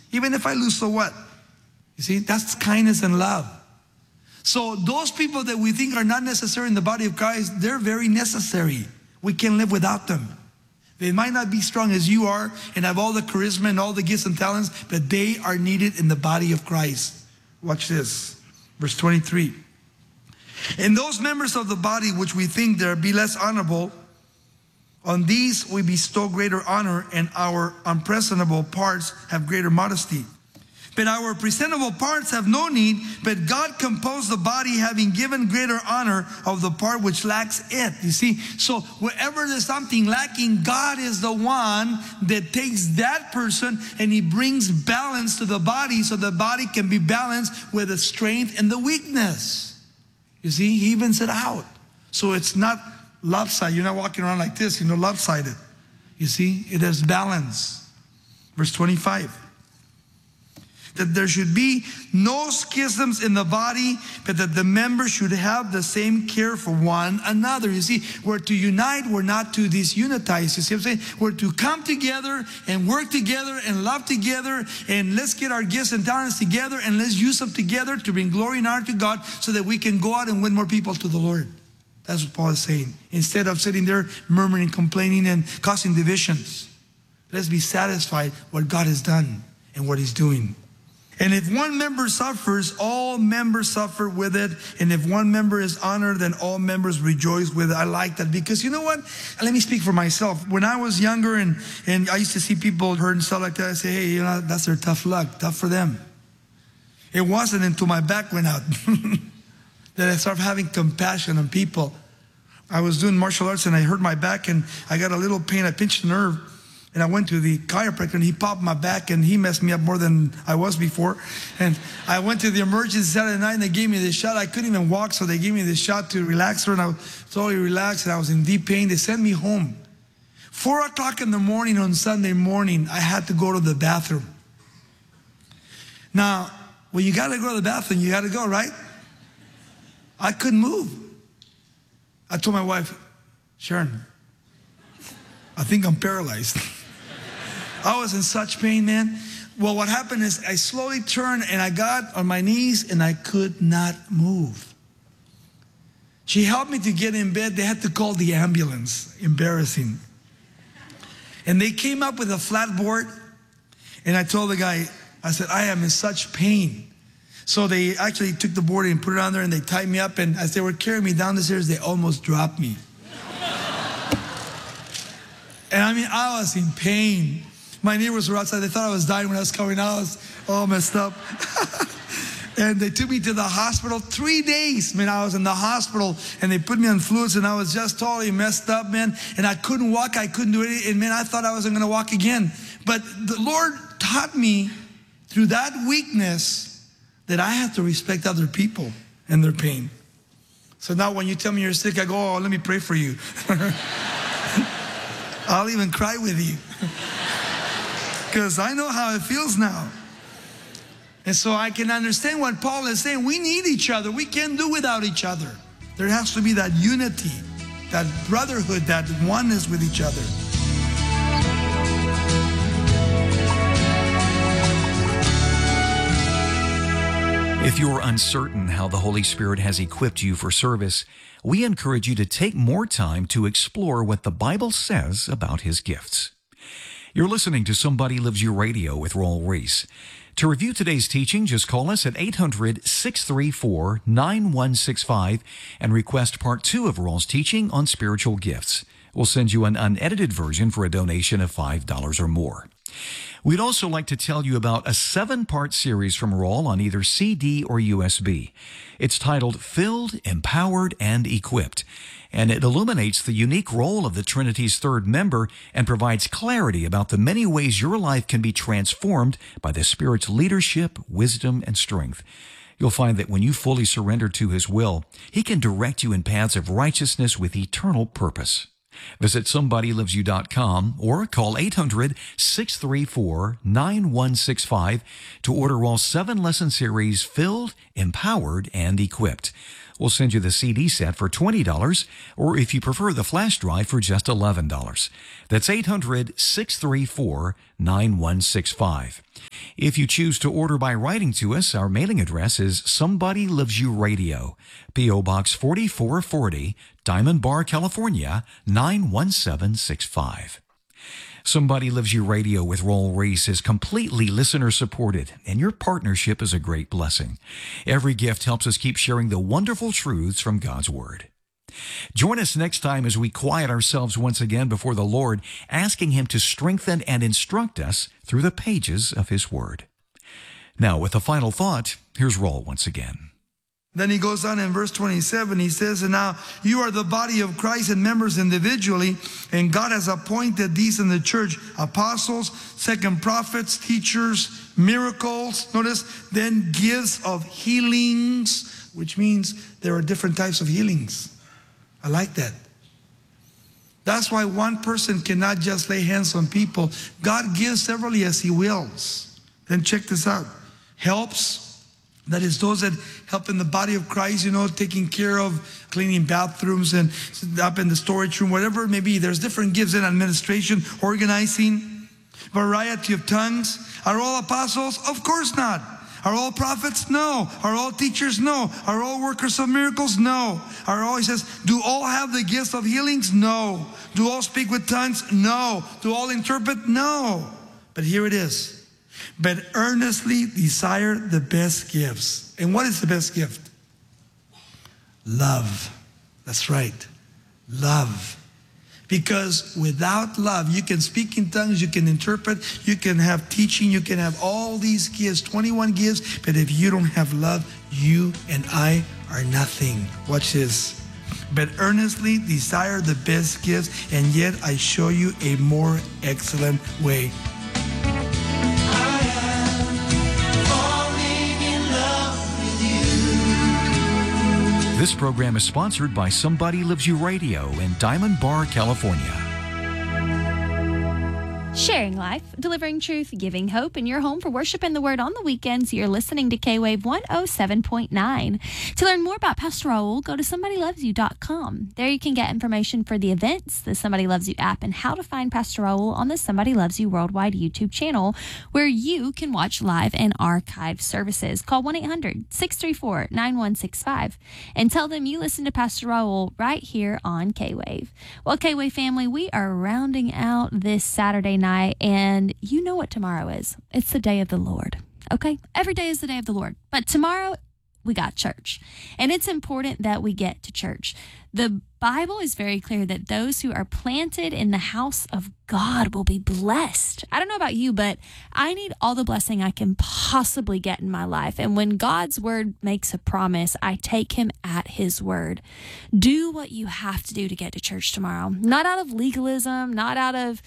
Even if I lose, so what? You see, that's kindness and love. So those people that we think are not necessary in the body of Christ, they're very necessary. We can't live without them. They might not be strong as you are and have all the charisma and all the gifts and talents, but they are needed in the body of Christ. Watch this, verse 23. And those members of the body which we think there be less honorable, on these we bestow greater honor, and our unpresentable parts have greater modesty. But our presentable parts have no need, but God composed the body, having given greater honor of the part which lacks it. You see, so wherever there's something lacking, God is the one that takes that person and he brings balance to the body, so the body can be balanced with the strength and the weakness. You see, he evens it out. So it's not lopsided. You're not walking around like this, lopsided. You see, it has balance. Verse 25. That there should be no schisms in the body, but that the members should have the same care for one another. You see, we're to unite, we're not to disunitize. You see what I'm saying? We're to come together and work together and love together, and let's get our gifts and talents together, and let's use them together to bring glory and honor to God, so that we can go out and win more people to the Lord. That's what Paul is saying. Instead of sitting there murmuring, complaining, and causing divisions, let's be satisfied what God has done and what he's doing. And if one member suffers, all members suffer with it. And if one member is honored, then all members rejoice with it. I like that, because you know what? Let me speak for myself. When I was younger and I used to see people hurt and stuff like that, I say, hey, that's their tough luck. Tough for them. It wasn't until my back went out that I started having compassion on people. I was doing martial arts and I hurt my back and I got a little pain. I pinched a nerve. And I went to the chiropractor and he popped my back and he messed me up more than I was before. And I went to the emergency Saturday night and they gave me this shot. I couldn't even walk, so they gave me this shot to relax her, and I was totally relaxed and I was in deep pain. They sent me home. 4 o'clock in the morning on Sunday morning, I had to go to the bathroom. Now, when you got to go to the bathroom, you got to go, right? I couldn't move. I told my wife, Sharon, I think I'm paralyzed. I was in such pain, man. Well, what happened is I slowly turned and I got on my knees and I could not move. She helped me to get in bed. They had to call the ambulance. Embarrassing. And they came up with a flat board, and I told the guy, I said, I am in such pain. So they actually took the board and put it on there and they tied me up, and as they were carrying me down the stairs, they almost dropped me. And I mean, I was in pain. My neighbors were outside. They thought I was dying when I was coming out. I was all messed up. And they took me to the hospital. 3 days, man, I was in the hospital. And they put me on fluids, and I was just totally messed up, man. And I couldn't walk. I couldn't do anything. And, man, I thought I wasn't going to walk again. But the Lord taught me through that weakness that I have to respect other people and their pain. So now when you tell me you're sick, I go, oh, let me pray for you. I'll even cry with you, because I know how it feels now. And so I can understand what Paul is saying. We need each other. We can't do without each other. There has to be that unity, that brotherhood, that oneness with each other. If you're uncertain how the Holy Spirit has equipped you for service, we encourage you to take more time to explore what the Bible says about His gifts. You're listening to Somebody Loves You Radio with Raul Ries. To review today's teaching, just call us at 800-634-9165 and request Part 2 of Raul's teaching on spiritual gifts. We'll send you an unedited version for a donation of $5 or more. We'd also like to tell you about a 7-part series from Raul on either CD or USB. It's titled Filled, Empowered, and Equipped, and it illuminates the unique role of the Trinity's third member and provides clarity about the many ways your life can be transformed by the Spirit's leadership, wisdom, and strength. You'll find that when you fully surrender to His will, He can direct you in paths of righteousness with eternal purpose. Visit SomebodyLovesYou.com or call 800-634-9165 to order Raul's 7-lesson series, Filled, Empowered, and Equipped. We'll send you the CD set for $20, or if you prefer the flash drive, for just $11. That's 800-634-9165. If you choose to order by writing to us, our mailing address is Somebody Loves You Radio, P.O. Box 4440, Diamond Bar, California, 91765. Somebody Loves You Radio with Raul Ries is completely listener-supported, and your partnership is a great blessing. Every gift helps us keep sharing the wonderful truths from God's Word. Join us next time as we quiet ourselves once again before the Lord, asking Him to strengthen and instruct us through the pages of His Word. Now, with a final thought, here's Raul once again. Then he goes on in verse 27, he says, and now you are the body of Christ and members individually, and God has appointed these in the church, apostles, second prophets, teachers, miracles, notice, then gifts of healings, which means there are different types of healings. I like that. That's why one person cannot just lay hands on people. God gives severally as He wills. Then check this out. Helps, that is those that help in the body of Christ, taking care of cleaning bathrooms and up in the storage room, whatever it may be. There's different gifts in administration, organizing, variety of tongues. Are all apostles? Of course not. Are all prophets? No. Are all teachers? No. Are all workers of miracles? No. Are all, he says, do all have the gifts of healings? No. Do all speak with tongues? No. Do all interpret? No. But here it is. But earnestly desire the best gifts. And what is the best gift? Love. That's right. Love. Because without love, you can speak in tongues, you can interpret, you can have teaching, you can have all these gifts, 21 gifts, but if you don't have love, you and I are nothing. Watch this. But earnestly desire the best gifts, and yet I show you a more excellent way. This program is sponsored by Somebody Loves You Radio in Diamond Bar, California. Sharing life, delivering truth, giving hope in your home for worship and the Word on the weekends. You're listening to K-Wave 107.9. To learn more about Pastor Raul, go to somebodylovesyou.com. There you can get information for the events, the Somebody Loves You app, and how to find Pastor Raul on the Somebody Loves You Worldwide YouTube channel, where you can watch live and archived services. Call 1-800-634-9165 and tell them you listen to Pastor Raul right here on K-Wave. Well, K-Wave family, we are rounding out this Saturday night, and you know what tomorrow is. It's the day of the Lord, okay? Every day is the day of the Lord, but tomorrow we got church, and it's important that we get to church. The Bible is very clear that those who are planted in the house of God will be blessed. I don't know about you, but I need all the blessing I can possibly get in my life. And when God's word makes a promise, I take Him at His word. Do what you have to do to get to church tomorrow. Not out of legalism, not out of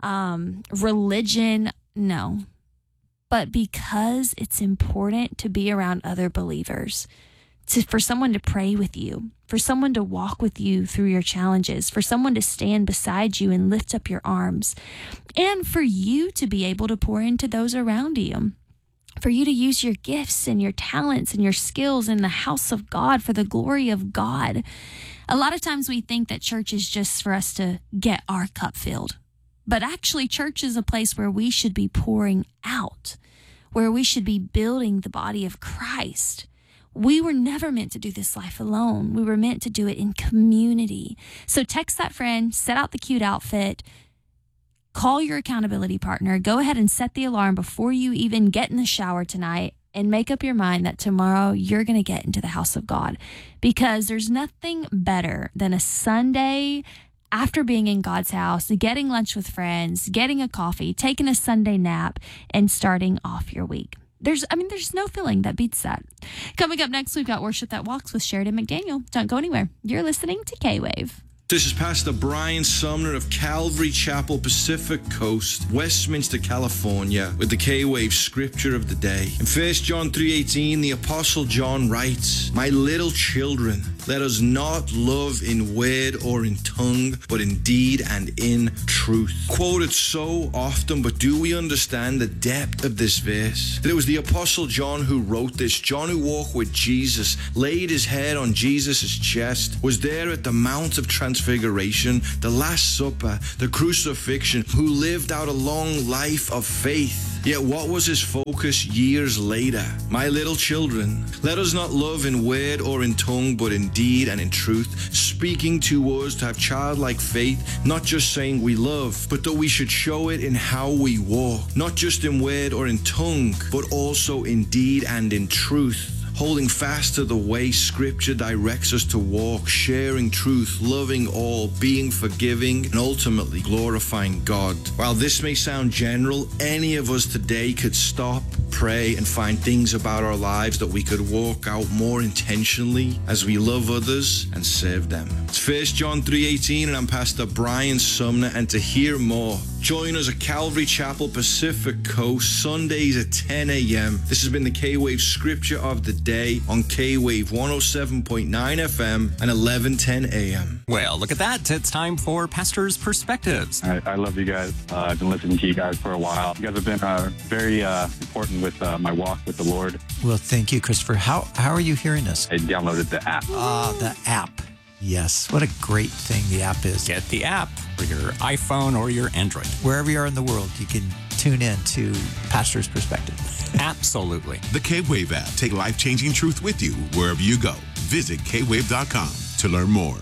religion, no. But because it's important to be around other believers, for someone to pray with you, for someone to walk with you through your challenges, for someone to stand beside you and lift up your arms, and for you to be able to pour into those around you, for you to use your gifts and your talents and your skills in the house of God for the glory of God. A lot of times we think that church is just for us to get our cup filled, but actually church is a place where we should be pouring out, where we should be building the body of Christ. We were never meant to do this life alone. We were meant to do it in community. So text that friend, set out the cute outfit, call your accountability partner, go ahead and set the alarm before you even get in the shower tonight, and make up your mind that tomorrow you're going to get into the house of God, because there's nothing better than a Sunday after being in God's house, getting lunch with friends, getting a coffee, taking a Sunday nap, and starting off your week. There's no feeling that beats that. Coming up next, we've got Worship That Walks with Sheridan McDaniel. Don't go anywhere. You're listening to K-Wave. This is Pastor Brian Sumner of Calvary Chapel, Pacific Coast, Westminster, California, with the K-Wave scripture of the day. In 1 John 3:18, the Apostle John writes, "My little children, let us not love in word or in tongue, but in deed and in truth." Quoted so often, but do we understand the depth of this verse? That it was the Apostle John who wrote this. John, who walked with Jesus, laid his head on Jesus' chest, was there at the Mount of Transfiguration, Transfiguration, the Last Supper, the crucifixion, who lived out a long life of faith. Yet what was his focus years later? My little children, let us not love in word or in tongue, but in deed and in truth, speaking to us to have childlike faith, not just saying we love, but that we should show it in how we walk, not just in word or in tongue, but also in deed and in truth. Holding fast to the way Scripture directs us to walk, sharing truth, loving all, being forgiving, and ultimately glorifying God. While this may sound general, any of us today could stop, pray, and find things about our lives that we could walk out more intentionally as we love others and serve them. It's 1 John 3:18, and I'm Pastor Brian Sumner, and to hear more, join us at Calvary Chapel, Pacific Coast, Sundays at 10 a.m. This has been the K-Wave Scripture of the Day on K-Wave 107.9 FM and 1110 a.m. Well, look at that. It's time for Pastor's Perspectives. I love you guys. I've been listening to you guys for a while. You guys have been very important with my walk with the Lord. Well, thank you, Christopher. How are you hearing us? I downloaded the app. The app. Yes, what a great thing the app is. Get the app for your iPhone or your Android. Wherever you are in the world, you can tune in to Pastor's Perspective. Absolutely. The K-Wave app. Take life-changing truth with you wherever you go. Visit kwave.com to learn more.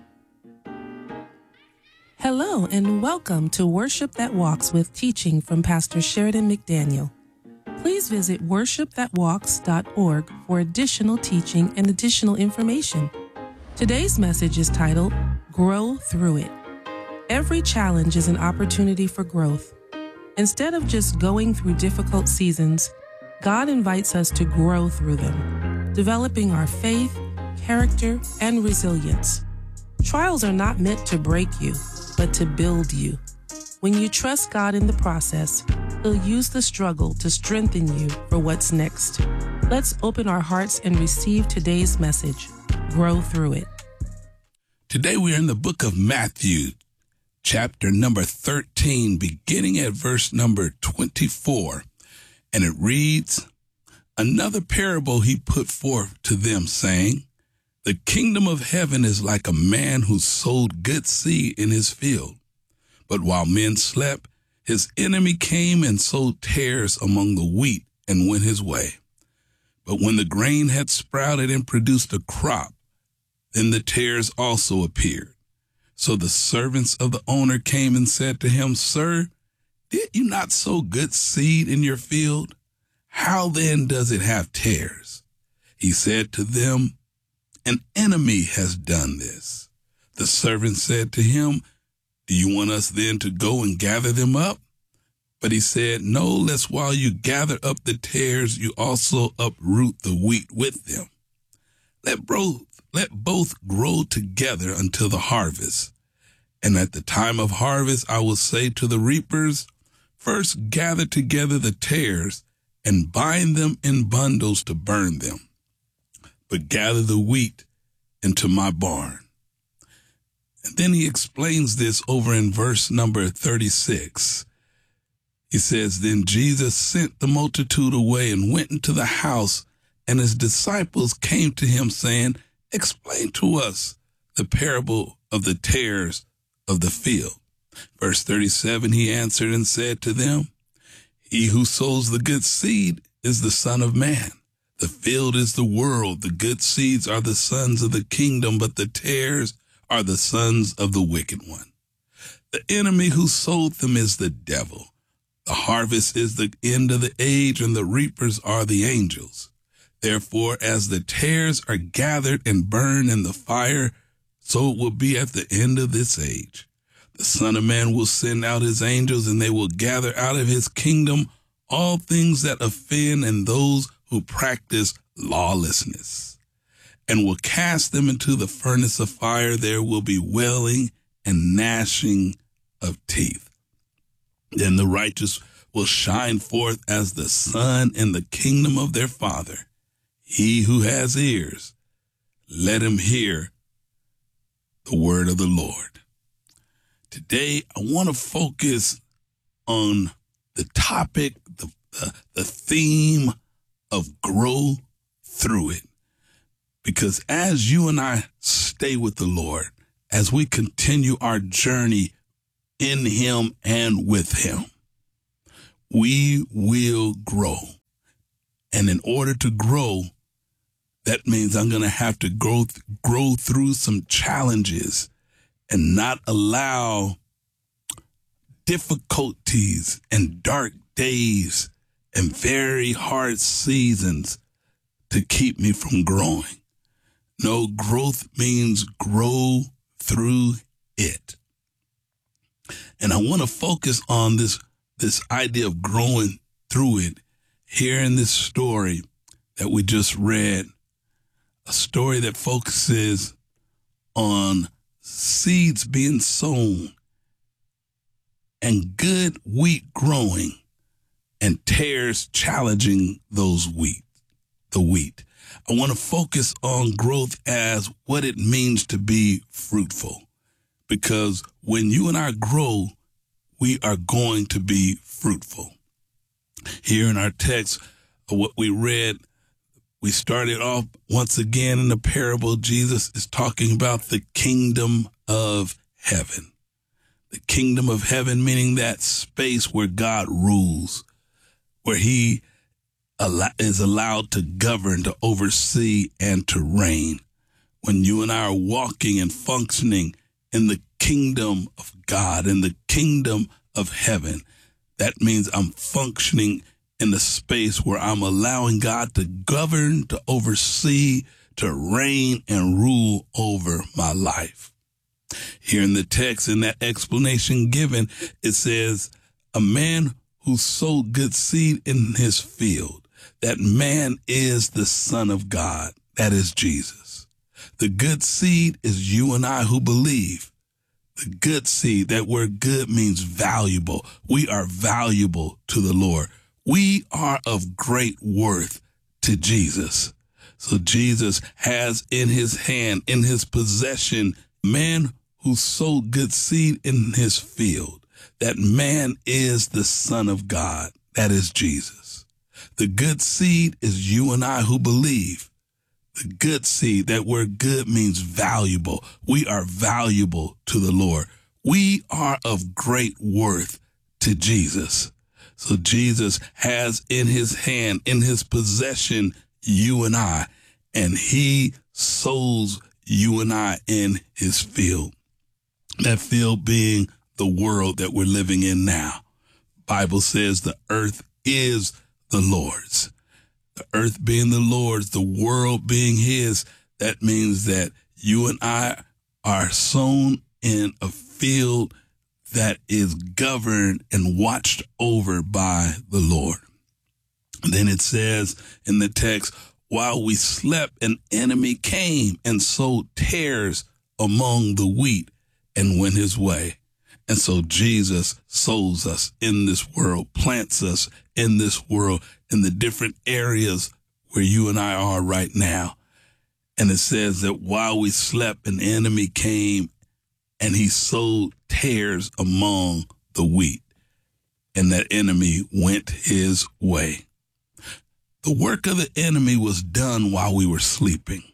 Hello and welcome to Worship That Walks with teaching from Pastor Sheridan McDaniel. Please visit worshipthatwalks.org for additional teaching and additional information. Today's message is titled, Grow Through It. Every challenge is an opportunity for growth. Instead of just going through difficult seasons, God invites us to grow through them, developing our faith, character, and resilience. Trials are not meant to break you, but to build you. When you trust God in the process, He'll use the struggle to strengthen you for what's next. Let's open our hearts and receive today's message. Grow through it. Today we're in the book of Matthew, chapter number 13, beginning at verse number 24. And it reads, Another parable he put forth to them, saying, The kingdom of heaven is like a man who sowed good seed in his field. But while men slept, his enemy came and sowed tares among the wheat and went his way. But when the grain had sprouted and produced a crop, then the tares also appeared. So the servants of the owner came and said to him, Sir, did you not sow good seed in your field? How then does it have tares? He said to them, An enemy has done this. The servant said to him, Do you want us then to go and gather them up? But he said, No, lest while you gather up the tares, you also uproot the wheat with them. Let both grow together until the harvest. And at the time of harvest, I will say to the reapers, First gather together the tares and bind them in bundles to burn them, but gather the wheat into my barn. And then he explains this over in verse number 36. He says, Then Jesus sent the multitude away and went into the house, and his disciples came to him, saying, Explain to us the parable of the tares of the field. Verse 37, he answered and said to them, He who sows the good seed is the Son of Man. The field is the world. The good seeds are the sons of the kingdom, but the tares are the sons of the wicked one. The enemy who sowed them is the devil. The harvest is the end of the age, and the reapers are the angels. Therefore, as the tares are gathered and burned in the fire, so it will be at the end of this age. The Son of Man will send out his angels, and they will gather out of his kingdom all things that offend and those who practice lawlessness, and will cast them into the furnace of fire. There will be wailing and gnashing of teeth. Then the righteous will shine forth as the sun in the kingdom of their Father. He who has ears, let him hear the word of the Lord. Today, I want to focus on the topic, the theme of grow through it. Because as you and I stay with the Lord, as we continue our journey in him and with him, we will grow. And in order to grow, that means I'm going to have to grow through some challenges and not allow difficulties and dark days and very hard seasons to keep me from growing. No, growth means grow through it. And I want to focus on this idea of growing through it here in this story that we just read, a story that focuses on seeds being sown and good wheat growing and tares challenging the wheat. I want to focus on growth as what it means to be fruitful, because when you and I grow, we are going to be fruitful. Here in our text, what we read, we started off once again in the parable. Jesus is talking about the kingdom of heaven. The kingdom of heaven, meaning that space where God rules, where he is allowed to govern, to oversee, and to reign. When you and I are walking and functioning in the kingdom of God, in the kingdom of heaven, that means I'm functioning in the space where I'm allowing God to govern, to oversee, to reign and rule over my life. Here in the text, in that explanation given, it says, a man who sowed good seed in his field. That man is the Son of God. That is Jesus. The good seed is you and I who believe. The good seed, that word good means valuable. We are valuable to the Lord. We are of great worth to Jesus. So Jesus has in his hand, in his possession, man who sowed good seed in his field. That man is the Son of God. That is Jesus. The good seed is you and I who believe. The good seed, that word good means valuable. We are valuable to the Lord. We are of great worth to Jesus. So Jesus has in his hand, in his possession, you and I, and he sows you and I in his field. That field being the world that we're living in now. Bible says the earth is the Lord's. The earth being the Lord's, the world being his. That means that you and I are sown in a field that is governed and watched over by the Lord. And then it says in the text, while we slept, an enemy came and sowed tares among the wheat and went his way. And so Jesus sows us in this world, plants us in this world, in the different areas where you and I are right now. And it says that while we slept, an enemy came and he sowed tares among the wheat. And that enemy went his way. The work of the enemy was done while we were sleeping.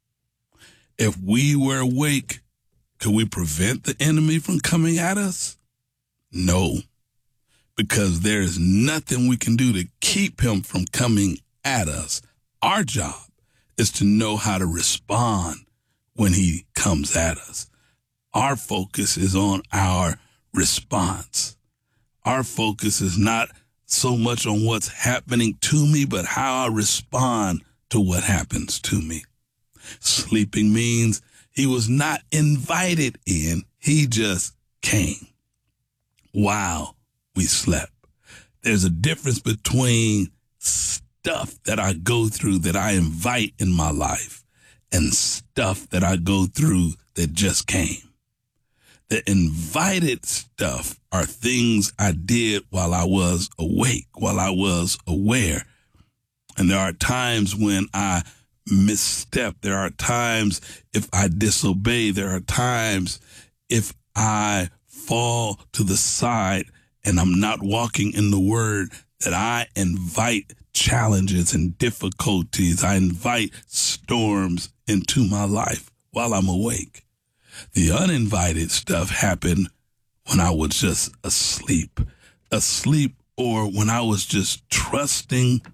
If we were awake, could we prevent the enemy from coming at us? No, because there is nothing we can do to keep him from coming at us. Our job is to know how to respond when he comes at us. Our focus is on our response. Our focus is not so much on what's happening to me, but how I respond to what happens to me. Sleeping means he was not invited in. He just came while we slept. There's a difference between stuff that I go through that I invite in my life and stuff that I go through that just came. The invited stuff are things I did while I was awake, while I was aware. And there are times when I misstep. There are times if I disobey. There are times if I fall to the side and I'm not walking in the word, that I invite challenges and difficulties. I invite storms into my life while I'm awake. The uninvited stuff happened when I was just asleep, or when I was just trusting